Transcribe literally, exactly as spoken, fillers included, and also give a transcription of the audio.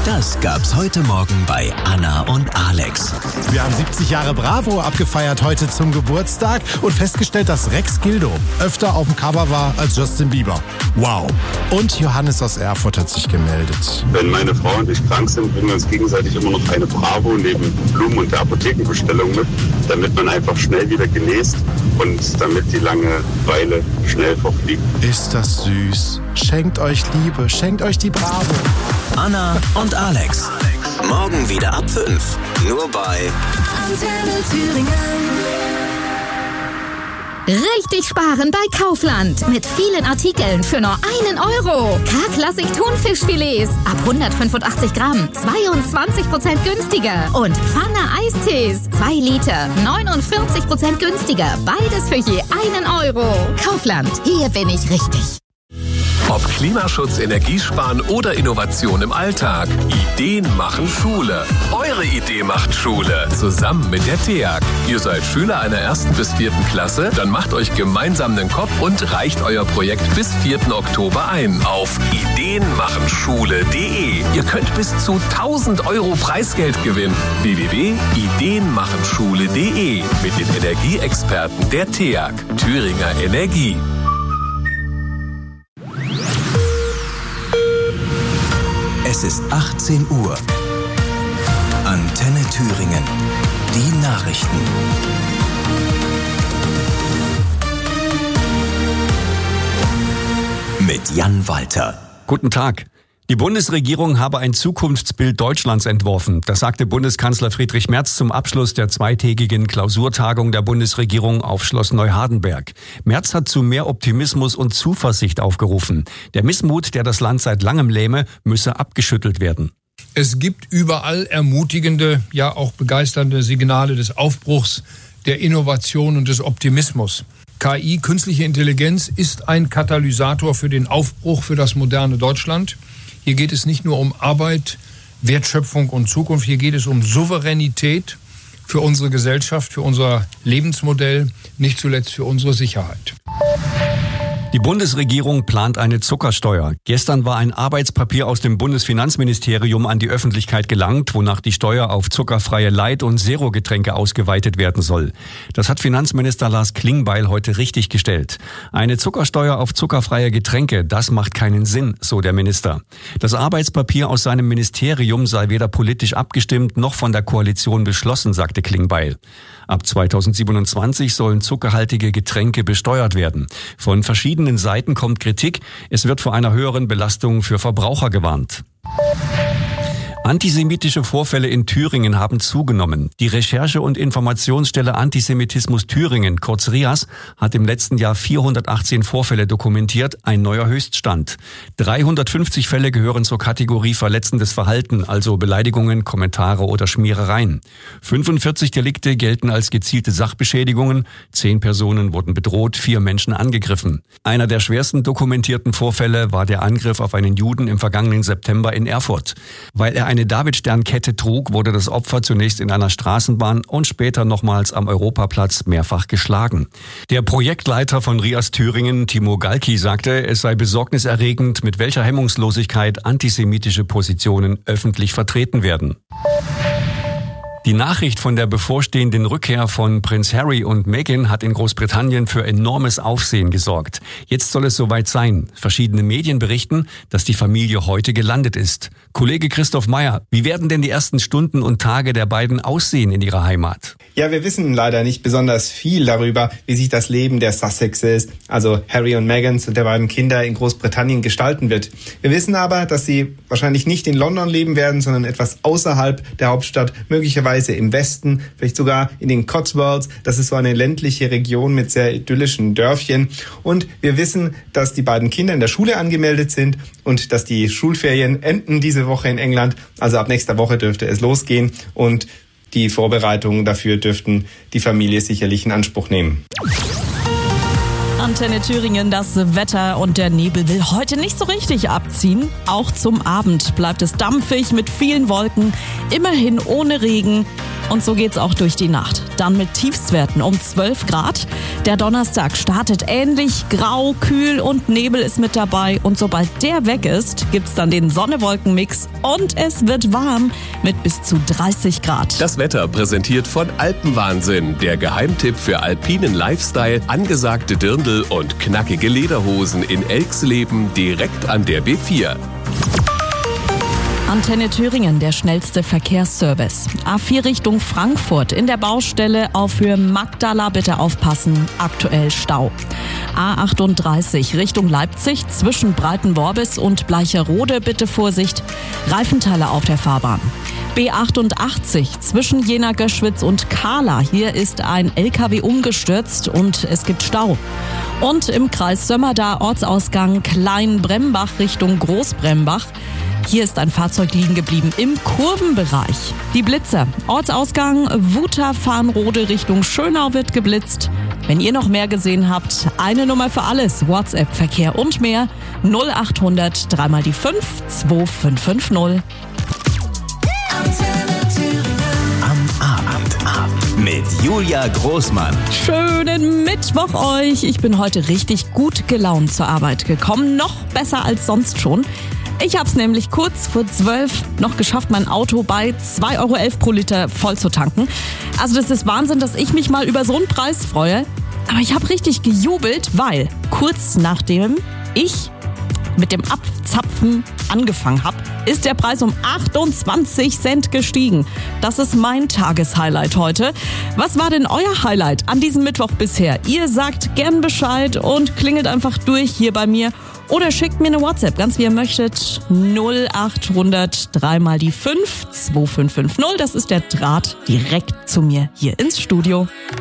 Das gab's heute Morgen bei Anna und Alex. Wir haben siebzig Jahre Bravo abgefeiert heute zum Geburtstag und festgestellt, dass Rex Gildo öfter auf dem Cover war als Justin Bieber. Wow. Und Johannes aus Erfurt hat sich gemeldet. Wenn meine Frau und ich krank sind, bringen wir uns gegenseitig immer noch eine Bravo neben Blumen und der Apothekenbestellung mit, damit man einfach schnell wieder genäst und damit die Langeweile schnell verfliegt. Ist das süß. Schenkt euch Liebe, schenkt euch die Bravo. Anna und Alex. Morgen wieder ab fünf. Nur bei Antenne Thüringen. Richtig sparen bei Kaufland. Mit vielen Artikeln für nur einen Euro. K-Klassik Thunfischfilets ab hundertfünfundachtzig Gramm. zweiundzwanzig Prozent günstiger. Und Pfanne Eistees. zwei Liter. neunundvierzig Prozent günstiger. Beides für je einen Euro. Kaufland. Hier bin ich richtig. Ob Klimaschutz, Energiesparen oder Innovation im Alltag. Ideen machen Schule. Eure Idee macht Schule. Zusammen mit der T E A G. Ihr seid Schüler einer ersten bis vierten Klasse? Dann macht euch gemeinsam den Kopf und reicht euer Projekt bis vierten Oktober ein. Auf ideenmachenschule punkt de. Ihr könnt bis zu tausend Euro Preisgeld gewinnen. w w w punkt ideenmachenschule punkt de. Mit den Energieexperten der T E A G. Thüringer Energie. Es ist achtzehn Uhr. Antenne Thüringen. Die Nachrichten. Mit Jan Walter. Guten Tag. Die Bundesregierung habe ein Zukunftsbild Deutschlands entworfen. Das sagte Bundeskanzler Friedrich Merz zum Abschluss der zweitägigen Klausurtagung der Bundesregierung auf Schloss Neuhardenberg. Merz hat zu mehr Optimismus und Zuversicht aufgerufen. Der Missmut, der das Land seit langem lähme, müsse abgeschüttelt werden. Es gibt überall ermutigende, ja auch begeisternde Signale des Aufbruchs, der Innovation und des Optimismus. K I, künstliche Intelligenz, ist ein Katalysator für den Aufbruch für das moderne Deutschland. Hier geht es nicht nur um Arbeit, Wertschöpfung und Zukunft, hier geht es um Souveränität für unsere Gesellschaft, für unser Lebensmodell, nicht zuletzt für unsere Sicherheit. Die Bundesregierung plant eine Zuckersteuer. Gestern war ein Arbeitspapier aus dem Bundesfinanzministerium an die Öffentlichkeit gelangt, wonach die Steuer auf zuckerfreie Light- und Zero-Getränke ausgeweitet werden soll. Das hat Finanzminister Lars Klingbeil heute richtig gestellt. Eine Zuckersteuer auf zuckerfreie Getränke, das macht keinen Sinn, so der Minister. Das Arbeitspapier aus seinem Ministerium sei weder politisch abgestimmt noch von der Koalition beschlossen, sagte Klingbeil. Ab zweitausendsiebenundzwanzig sollen zuckerhaltige Getränke besteuert werden. Von verschiedenen Seiten kommt Kritik. Es wird vor einer höheren Belastung für Verbraucher gewarnt. Antisemitische Vorfälle in Thüringen haben zugenommen. Die Recherche- und Informationsstelle Antisemitismus Thüringen, kurz R I A S, hat im letzten Jahr vierhundertachtzehn Vorfälle dokumentiert, ein neuer Höchststand. dreihundertfünfzig Fälle gehören zur Kategorie verletzendes Verhalten, also Beleidigungen, Kommentare oder Schmierereien. fünfundvierzig Delikte gelten als gezielte Sachbeschädigungen, zehn Personen wurden bedroht, vier Menschen angegriffen. Einer der schwersten dokumentierten Vorfälle war der Angriff auf einen Juden im vergangenen September in Erfurt. Weil er eine Davidsternkette trug, wurde das Opfer zunächst in einer Straßenbahn und später nochmals am Europaplatz mehrfach geschlagen. Der Projektleiter von R I A S Thüringen, Timo Galki, sagte, es sei besorgniserregend, mit welcher Hemmungslosigkeit antisemitische Positionen öffentlich vertreten werden. Die Nachricht von der bevorstehenden Rückkehr von Prinz Harry und Meghan hat in Großbritannien für enormes Aufsehen gesorgt. Jetzt soll es soweit sein. Verschiedene Medien berichten, dass die Familie heute gelandet ist. Kollege Christoph Meyer, wie werden denn die ersten Stunden und Tage der beiden aussehen in ihrer Heimat? Ja, wir wissen leider nicht besonders viel darüber, wie sich das Leben der Sussexes, also Harry und Meghans und der beiden Kinder in Großbritannien gestalten wird. Wir wissen aber, dass sie wahrscheinlich nicht in London leben werden, sondern etwas außerhalb der Hauptstadt, möglicherweise im Westen, vielleicht sogar in den Cotswolds. Das ist so eine ländliche Region mit sehr idyllischen Dörfchen. Und wir wissen, dass die beiden Kinder in der Schule angemeldet sind und dass die Schulferien enden diese Woche in England. Also ab nächster Woche dürfte es losgehen und die Vorbereitungen dafür dürften die Familie sicherlich in Anspruch nehmen. Antenne Thüringen, das Wetter und der Nebel will heute nicht so richtig abziehen. Auch zum Abend bleibt es dampfig mit vielen Wolken, immerhin ohne Regen. Und so geht's auch durch die Nacht. Dann mit Tiefstwerten um zwölf Grad. Der Donnerstag startet ähnlich, grau, kühl und Nebel ist mit dabei. Und sobald der weg ist, gibt's dann den Sonne-Wolken-Mix und es wird warm mit bis zu dreißig Grad. Das Wetter präsentiert von Alpenwahnsinn, der Geheimtipp für alpinen Lifestyle, angesagte Dirndl und knackige Lederhosen in Elxleben direkt an der B vier. Antenne Thüringen, der schnellste Verkehrsservice. A vier Richtung Frankfurt in der Baustelle auf Höhe Magdala bitte aufpassen, aktuell Stau. A achtunddreißig Richtung Leipzig zwischen Breitenworbis und Bleicherode bitte Vorsicht, Reifenteile auf der Fahrbahn. B achtundachtzig zwischen Jena-Göschwitz und Kahla. Hier ist ein L K W umgestürzt und es gibt Stau. Und im Kreis Sömmerda Ortsausgang Kleinbrembach Richtung Großbrembach. Hier ist ein Fahrzeug liegen geblieben im Kurvenbereich. Die Blitzer. Ortsausgang Wuter-Farnrode Richtung Schönau wird geblitzt. Wenn ihr noch mehr gesehen habt, eine Nummer für alles. WhatsApp, Verkehr und mehr. null achthundert drei mal die fünf zwei fünf fünf null. Am Abend mit Julia Großmann. Schönen Mittwoch euch. Ich bin heute richtig gut gelaunt zur Arbeit gekommen. Noch besser als sonst schon. Ich habe es nämlich kurz vor zwölf noch geschafft, mein Auto bei zwei Euro elf pro Liter voll zu tanken. Also das ist Wahnsinn, dass ich mich mal über so einen Preis freue. Aber ich habe richtig gejubelt, weil kurz nachdem ich mit dem Abzapfen angefangen habe, ist der Preis um achtundzwanzig Cent gestiegen. Das ist mein Tageshighlight heute. Was war denn euer Highlight an diesem Mittwoch bisher? Ihr sagt gern Bescheid und klingelt einfach durch hier bei mir. Oder schickt mir eine WhatsApp, ganz wie ihr möchtet. null achthundert drei mal die fünf zwei fünf fünf null. Das ist der Draht direkt zu mir hier ins Studio.